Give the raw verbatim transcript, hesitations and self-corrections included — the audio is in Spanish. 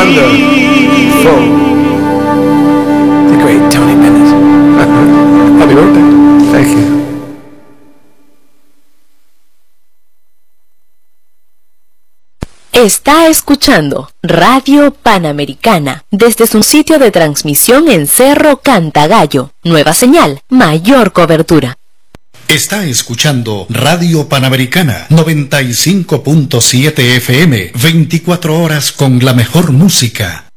wonderful. The great Tony Bennett. Happy birthday. Thank you. Está escuchando Radio Panamericana desde su sitio de transmisión en Cerro Cantagallo. Nueva señal, mayor cobertura. Está escuchando Radio Panamericana noventa y cinco punto siete F M, veinticuatro horas con la mejor música.